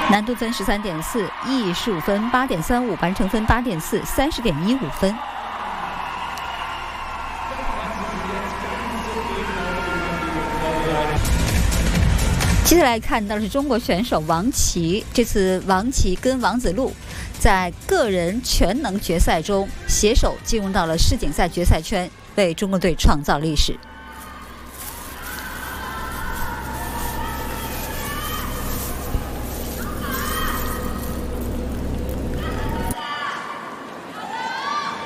难度分13.4，艺术分8.35，完成分8.4，30.15分。接下来看到的是中国选手王琦，这次王琦跟王子路在个人全能决赛中携手进入到了世锦赛决赛圈，为中国队创造历史。